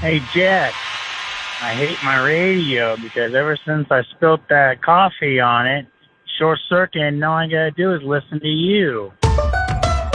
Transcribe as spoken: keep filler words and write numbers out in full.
Hey, Jet, I hate my radio because ever since I spilt that coffee on it, short circuit, and all I gotta do is listen to you.